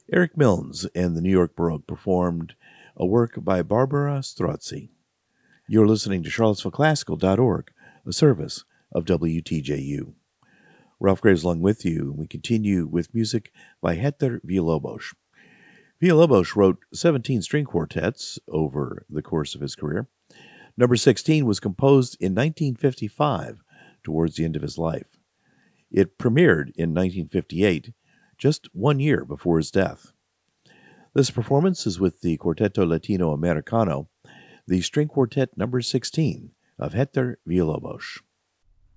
Eric Milnes and the New York Baroque performed a work by Barbara Strozzi. You're listening to charlottesvilleclassical.org, a service of WTJU. Ralph Graves along with you. We continue with music by Héctor Villa-Lobos. Villa-Lobos wrote 17 string quartets over the course of his career. Number 16 was composed in 1955, towards the end of his life. It premiered in 1958, just 1 year before his death. This performance is with the Quarteto Latino Americano, the string quartet number 16 of Héctor Villa-Lobos.